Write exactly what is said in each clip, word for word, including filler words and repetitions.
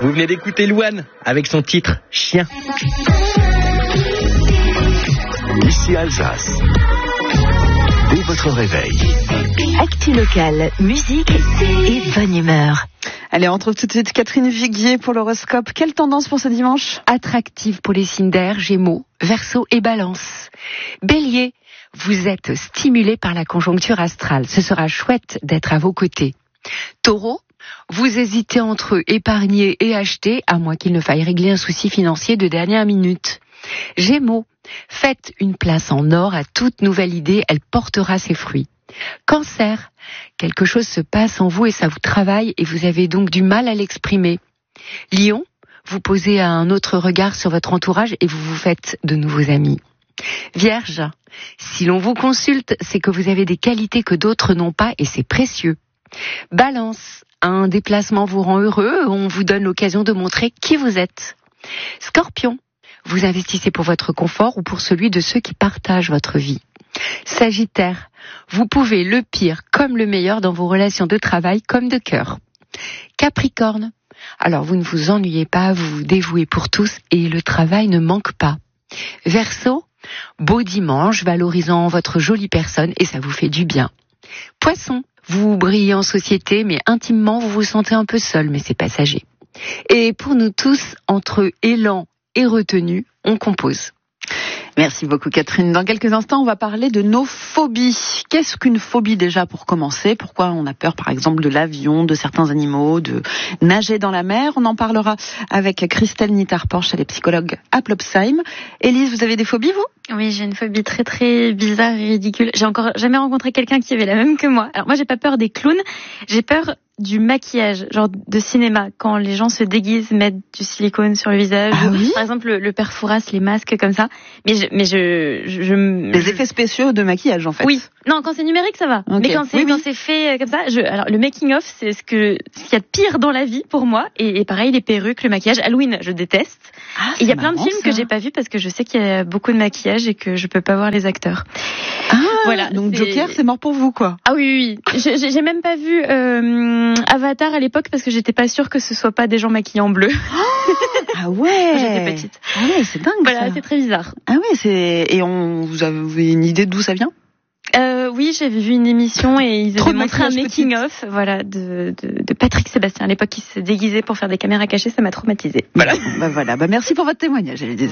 Vous venez d'écouter Louane avec son titre Chien. Ici Alsace. Dès votre réveil. Actu local, musique et bonne humeur. Allez, on retrouve tout de suite Catherine Viguier pour l'horoscope. Quelle tendance pour ce dimanche ? Attractive pour les signes d'air, Gémeaux, Verseau et Balance. Bélier, vous êtes stimulé par la conjoncture astrale. Ce sera chouette d'être à vos côtés. Taureau, vous hésitez entre épargner et acheter, à moins qu'il ne faille régler un souci financier de dernière minute. Gémeaux, faites une place en or à toute nouvelle idée, elle portera ses fruits. Cancer, quelque chose se passe en vous et ça vous travaille et vous avez donc du mal à l'exprimer. Lion, vous posez un autre regard sur votre entourage et vous vous faites de nouveaux amis. Vierge, si l'on vous consulte, c'est que vous avez des qualités que d'autres n'ont pas et c'est précieux. Balance, un déplacement vous rend heureux, on vous donne l'occasion de montrer qui vous êtes. Scorpion, vous investissez pour votre confort ou pour celui de ceux qui partagent votre vie. Sagittaire, vous pouvez le pire comme le meilleur dans vos relations de travail comme de cœur. Capricorne, alors vous ne vous ennuyez pas, vous vous dévouez pour tous et le travail ne manque pas. Verseau, beau dimanche valorisant votre jolie personne et ça vous fait du bien. Poisson, vous brillez en société mais intimement vous vous sentez un peu seul mais c'est passager. Et pour nous tous, entre élan et retenue, on compose. Merci beaucoup Catherine. Dans quelques instants, on va parler de nos phobies. Qu'est-ce qu'une phobie déjà pour commencer ? Pourquoi on a peur par exemple de l'avion, de certains animaux, de nager dans la mer ? On en parlera avec Christelle Nittar-Porche, elle est psychologue à Plopsheim. Élise, vous avez des phobies vous ? Oui, j'ai une phobie très très bizarre et ridicule. J'ai encore jamais rencontré quelqu'un qui avait la même que moi. Alors moi, j'ai pas peur des clowns, j'ai peur du maquillage, genre de cinéma, quand les gens se déguisent, mettent du silicone sur le visage. Ah ou, oui ? par exemple, le, le père Fouras, les masques comme ça. Mais je, mais je, je, je les effets spéciaux de maquillage en fait. Oui. Non, quand c'est numérique, ça va. Okay. Mais quand c'est, oui, quand oui. c'est fait comme ça, je, alors le making of, c'est ce que, ce qu'il y a de pire dans la vie pour moi. Et, et pareil, les perruques, le maquillage. Halloween, je déteste. Ah, et il y a plein de films ça. que j'ai pas vus parce que je sais qu'il y a beaucoup de maquillage et que je peux pas voir les acteurs. Ah, voilà. Donc c'est... Joker, c'est mort pour vous, quoi. Ah oui, oui. j'ai, j'ai même pas vu euh, Avatar à l'époque parce que j'étais pas sûre que ce soit pas des gens maquillés en bleu. Ah ouais. J'étais petite. Ah ouais, c'est dingue. Voilà, ça. c'est très bizarre. Ah ouais, c'est. Et on, vous avez une idée d'où ça vient ? Euh, oui, j'avais vu une émission et ils Trop avaient montré un making petite. of, voilà, de, de, de Patrick Sébastien à l'époque qui se déguisait pour faire des caméras cachées, ça m'a traumatisée. Voilà, bah voilà, bah merci pour votre témoignage, Élise.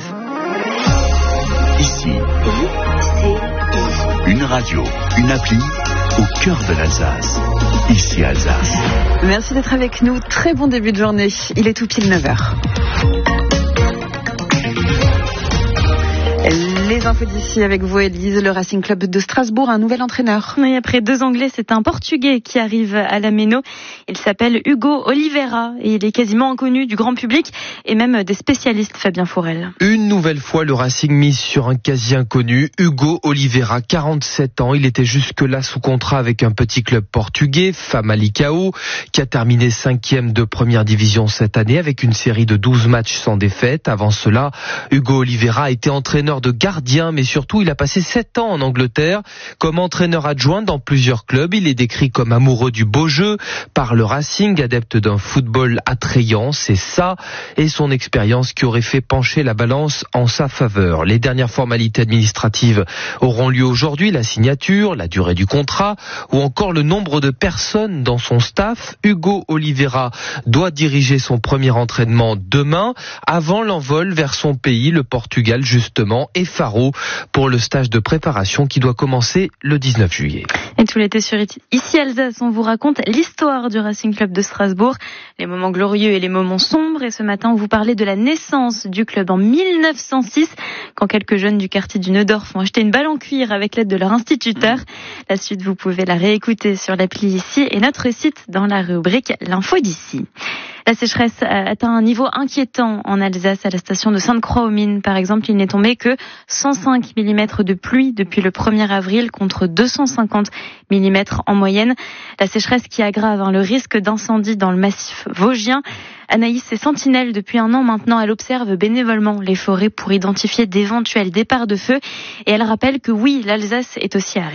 Ici, une radio, une appli au cœur de l'Alsace. Ici Alsace. Merci d'être avec nous. Très bon début de journée. Il est tout pile neuf heures. Les infos d'ici avec vous, Élise. Le Racing Club de Strasbourg a un nouvel entraîneur. Oui, après deux Anglais, c'est un Portugais qui arrive à la Méno. Il s'appelle Hugo Oliveira et il est quasiment inconnu du grand public et même des spécialistes, Fabien Fourel. Une nouvelle fois, le Racing mise sur un quasi inconnu, Hugo Oliveira, quarante-sept ans. Il était jusque-là sous contrat avec un petit club portugais, Famalicão, qui a terminé cinquième de première division cette année avec une série de douze matchs sans défaite. Avant cela, Hugo Oliveira a été entraîneur de gardien, mais surtout il a passé sept ans en Angleterre comme entraîneur adjoint dans plusieurs clubs. Il est décrit comme amoureux du beau jeu par le Racing, adepte d'un football attrayant. C'est ça et son expérience qui aurait fait pencher la balance en sa faveur. Les dernières formalités administratives auront lieu aujourd'hui, la signature, la durée du contrat ou encore le nombre de personnes dans son staff. Hugo Oliveira doit diriger son premier entraînement demain avant l'envol vers son pays, le Portugal justement, et Faro pour le stage de préparation qui doit commencer le dix-neuf juillet. Et tout l'été sur Ici Alsace, on vous raconte l'histoire du Racing Club de Strasbourg, les moments glorieux et les moments sombres. Et ce matin, on vous parlait de la naissance du club en mille neuf cent six, quand quelques jeunes du quartier du Neudorf ont acheté une balle en cuir avec l'aide de leur instituteur. La suite, vous pouvez la réécouter sur l'appli Ici et notre site dans la rubrique L'info d'ici. La sécheresse atteint un niveau inquiétant en Alsace, à la station de Sainte-Croix-aux-Mines. Par exemple, il n'est tombé que cent cinq millimètres de pluie depuis le premier avril contre deux cent cinquante millimètres en moyenne. La sécheresse qui aggrave hein, le risque d'incendie dans le massif vosgien. Anaïs est sentinelle depuis un an maintenant. Elle observe bénévolement les forêts pour identifier d'éventuels départs de feu. Et elle rappelle que oui, l'Alsace est aussi à risque.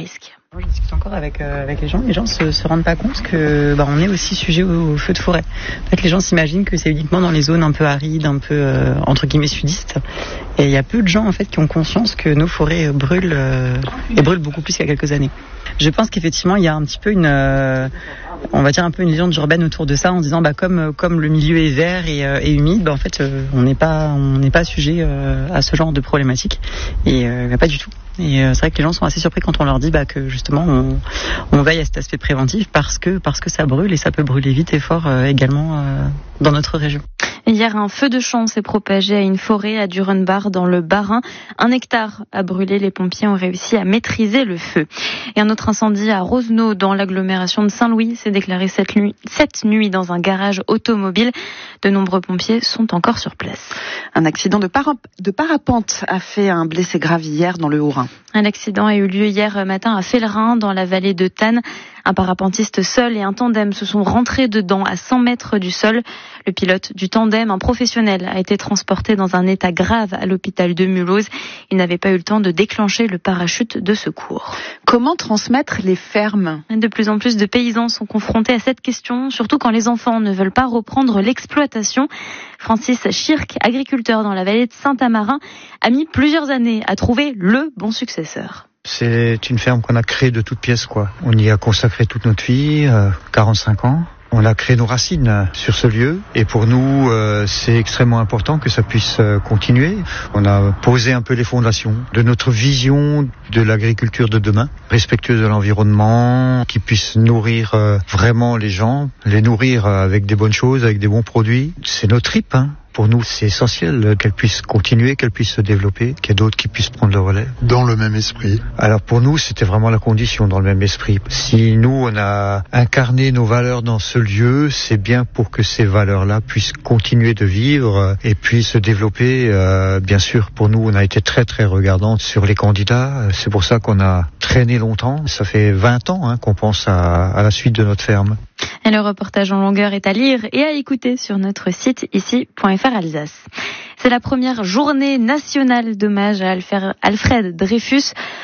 Je discute encore avec, euh, avec les gens. Les gens se, se rendent pas compte que bah, on est aussi sujet au, au feu de forêt. En fait, les gens s'imaginent que c'est uniquement dans les zones un peu arides, un peu euh, entre guillemets sudistes. Et il y a peu de gens en fait qui ont conscience que nos forêts brûlent euh, et brûlent beaucoup plus qu'il y a quelques années. Je pense qu'effectivement, il y a un petit peu une, euh, on va dire un peu une légende urbaine autour de ça, en disant bah comme comme le milieu est vert et, euh, et humide, bah en fait euh, on n'est pas on n'est pas sujet euh, à ce genre de problématique et euh, pas du tout. Et euh, c'est vrai que les gens sont assez surpris quand on leur dit bah que justement on, on veille à cet aspect préventif parce que parce que ça brûle et ça peut brûler vite et fort euh, également euh, dans notre région. Hier, un feu de champ s'est propagé à une forêt à Durenbach dans le Bas-Rhin. Un hectare a brûlé. Les pompiers ont réussi à maîtriser le feu. Et un autre incendie à Rosenau dans l'agglomération de Saint-Louis s'est déclaré cette nuit, cette nuit dans un garage automobile. De nombreux pompiers sont encore sur place. Un accident de, para- de parapente a fait un blessé grave hier dans le Haut-Rhin. Un accident a eu lieu hier matin à Fellerin dans la vallée de Tannes. Un parapentiste seul et un tandem se sont rentrés dedans à cent mètres du sol. Le pilote du tandem, un professionnel, a été transporté dans un état grave à l'hôpital de Mulhouse. Il n'avait pas eu le temps de déclencher le parachute de secours. Comment transmettre les fermes ? De plus en plus de paysans sont confrontés à cette question, surtout quand les enfants ne veulent pas reprendre l'exploitation. Francis Schirk, agriculteur dans la vallée de Saint-Amarin, a mis plusieurs années à trouver le bon successeur. C'est une ferme qu'on a créée de toutes pièces, quoi. On y a consacré toute notre vie, euh, quarante-cinq ans. On a créé nos racines sur ce lieu et pour nous, euh, c'est extrêmement important que ça puisse euh, continuer. On a posé un peu les fondations de notre vision de l'agriculture de demain, respectueuse de l'environnement, qui puisse nourrir euh, vraiment les gens, les nourrir avec des bonnes choses, avec des bons produits. C'est notre trip, hein. Pour nous, c'est essentiel qu'elle puisse continuer, qu'elle puisse se développer, qu'il y ait d'autres qui puissent prendre le relais. Dans le même esprit. Alors pour nous, c'était vraiment la condition, dans le même esprit. Si nous, on a incarné nos valeurs dans ce lieu, c'est bien pour que ces valeurs-là puissent continuer de vivre et puissent se développer. Euh, bien sûr, pour nous, on a été très très regardants sur les candidats. C'est pour ça qu'on a traîné longtemps. Ça fait vingt ans hein, qu'on pense à, à la suite de notre ferme. Et le reportage en longueur est à lire et à écouter sur notre site ici point f r Alsace. C'est la première journée nationale d'hommage à Alfred Dreyfus.